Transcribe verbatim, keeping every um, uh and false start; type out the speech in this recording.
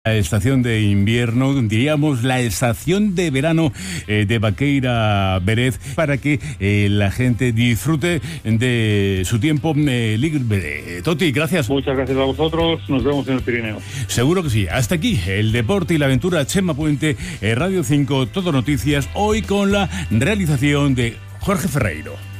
La estación de invierno, diríamos la estación de verano eh, de Baqueira Vélez, para que eh, la gente disfrute de su tiempo eh, libre. Toti, gracias. Muchas gracias a vosotros, nos vemos en el Pirineo. Seguro que sí. Hasta aquí el deporte y la aventura. Chema Puente, eh, Radio cinco, Todo Noticias, hoy con la realización de Jorge Ferreiro.